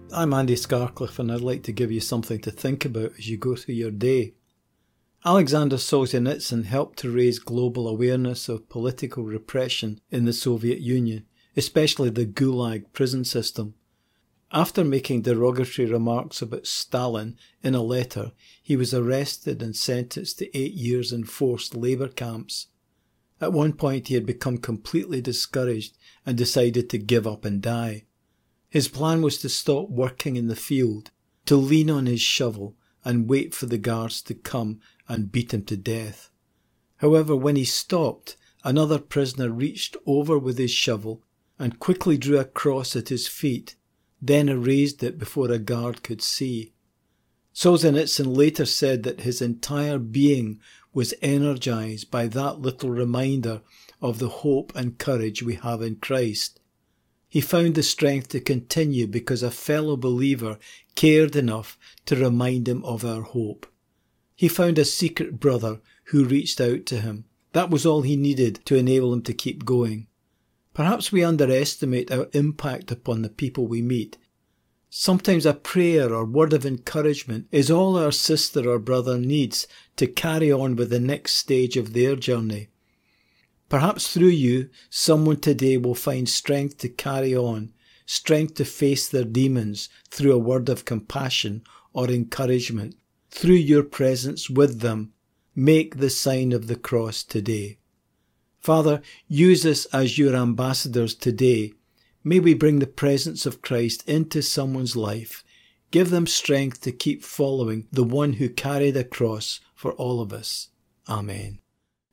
I'm Andy Scarcliffe, and I'd like to give you something to think about as you go through your day. Alexander Solzhenitsyn helped to raise global awareness of political repression in the Soviet Union, especially the Gulag prison system. After making derogatory remarks about Stalin in a letter, he was arrested and sentenced to 8 years in forced labour camps. At one point he had become completely discouraged and decided to give up and die. His plan was to stop working in the field, to lean on his shovel and wait for the guards to come and beat him to death. However, when he stopped, another prisoner reached over with his shovel and quickly drew a cross at his feet, then erased it before a guard could see. Solzhenitsyn later said that his entire being was energized by that little reminder of the hope and courage we have in Christ. He found the strength to continue because a fellow believer cared enough to remind him of our hope. He found a secret brother who reached out to him. That was all he needed to enable him to keep going. Perhaps we underestimate our impact upon the people we meet. Sometimes a prayer or word of encouragement is all our sister or brother needs to carry on with the next stage of their journey. Perhaps through you, someone today will find strength to carry on, strength to face their demons through a word of compassion or encouragement. Through your presence with them, make the sign of the cross today. Father, use us as your ambassadors today. May we bring the presence of Christ into someone's life. Give them strength to keep following the one who carried a cross for all of us. Amen.